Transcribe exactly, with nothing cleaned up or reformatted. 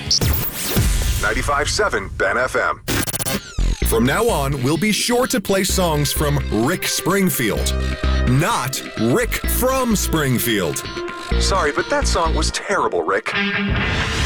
ninety-five point seven Ben F M. From now on, we'll be sure to play songs from Rick Springfield, not Rick from Springfield. Sorry, but that song was terrible, Rick.